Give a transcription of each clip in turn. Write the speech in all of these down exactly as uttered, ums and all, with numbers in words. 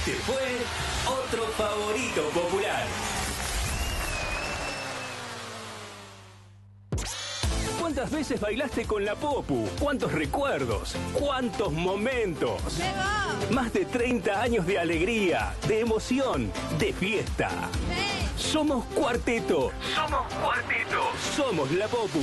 Se fue otro favorito popular. ¿Cuántas veces bailaste con la Popu? ¿Cuántos recuerdos? ¿Cuántos momentos? ¡Llegó! Más de treinta años de alegría, de emoción, de fiesta. ¡Sí! Somos Cuarteto. Somos Cuarteto. Somos la Popu.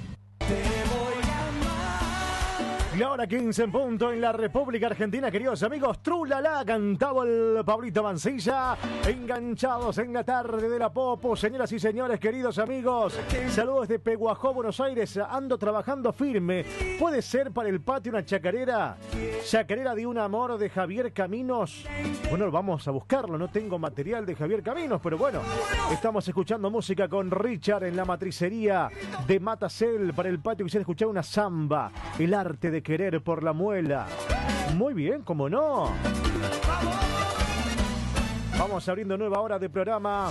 Y ahora quince en punto en la República Argentina, queridos amigos. Trulala, cantaba el Pablito Mancilla. Enganchados en la tarde de la Popo. Señoras y señores, queridos amigos. Saludos desde Peguajó, Buenos Aires. Ando trabajando firme. ¿Puede ser para el patio una chacarera? Chacarera de un amor de Javier Caminos. Bueno, vamos a buscarlo. No tengo material de Javier Caminos, pero bueno. Estamos escuchando música con Richard en la matricería de Matacel. Para el patio quisiera escuchar una samba. El arte de querer por la muela. Muy bien, ¿cómo no? Vamos abriendo nueva hora de programa.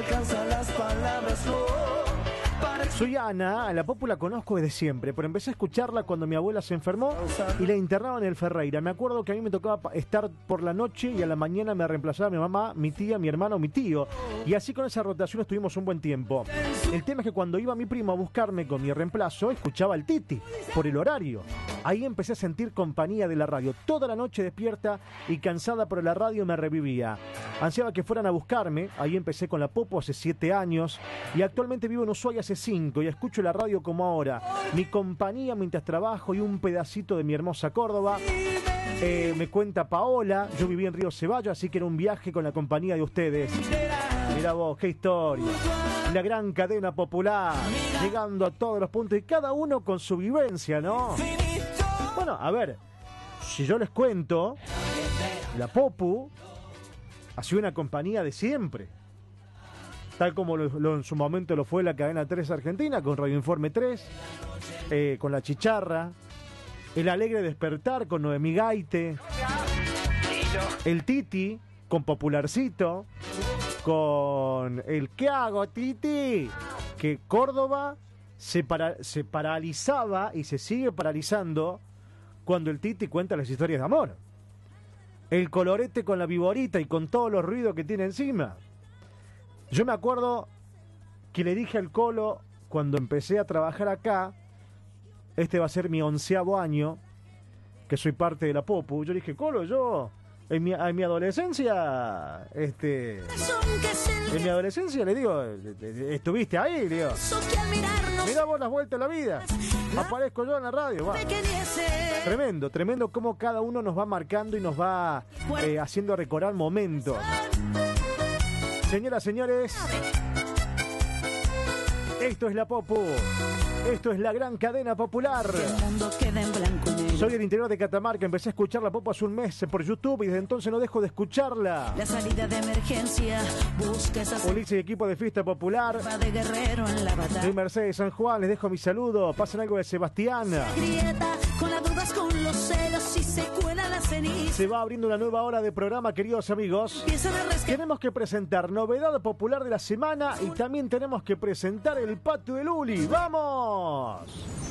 Soy Ana, a la Popu la conozco desde siempre, pero empecé a escucharla cuando mi abuela se enfermó y la internaban en el Ferreira. Me acuerdo que a mí me tocaba estar por la noche y a la mañana me reemplazaba mi mamá, mi tía, mi hermano, mi tío. Y así con esa rotación estuvimos un buen tiempo. El tema es que cuando iba mi primo a buscarme con mi reemplazo, escuchaba al Titi, por el horario. Ahí empecé a sentir compañía de la radio. Toda la noche despierta y cansada, pero la radio me revivía. Ansiaba que fueran a buscarme. Ahí empecé con la Popo hace siete años y actualmente vivo en Ushuaia hace cinco y escucho la radio como ahora. Mi compañía mientras trabajo y un pedacito de mi hermosa Córdoba. Eh, me cuenta Paola, yo viví en Río Ceballos, así que era un viaje con la compañía de ustedes. Mirá vos, qué historia. La gran cadena popular, llegando a todos los puntos y cada uno con su vivencia, ¿no? Bueno, a ver, si yo les cuento, la Popu ha sido una compañía de siempre. Tal como lo, lo, en su momento lo fue la cadena tres Argentina, con Radio Informe tres, eh, con La Chicharra, El Alegre Despertar con Noemí Gaite, el Titi con Popularcito, con el ¿Qué hago, Titi? Que Córdoba se, para, se paralizaba y se sigue paralizando cuando el Titi cuenta las historias de amor. El Colorete con la Viborita y con todos los ruidos que tiene encima. Yo me acuerdo que le dije al Colo cuando empecé a trabajar acá, este va a ser mi onceavo año, que soy parte de la Popu. Yo le dije, Colo, yo en mi, en mi adolescencia, este, en mi adolescencia le digo, estuviste ahí, le digo, mirá vos las vueltas de la vida, aparezco yo en la radio, va. Tremendo, tremendo cómo cada uno nos va marcando y nos va eh, haciendo recordar momentos. Señoras, señores, esto es la Popu, esto es la gran cadena popular. Soy del interior de Catamarca, empecé a escuchar la Popu hace un mes por YouTube y desde entonces no dejo de escucharla. La salida de emergencia, busca esa Ulises y equipo de Fiesta Popular. de guerrero en la batalla. Soy Mercedes San Juan, les dejo mi saludo. Pasen algo de Sebastián. Grieta, con las dudas, con los celos y se cuela la ceniza. Se va abriendo una nueva hora de programa, queridos amigos. Empiezan a rescatar. Tenemos que presentar novedad popular de la semana y también tenemos que presentar el patio de Luli. ¡Vamos!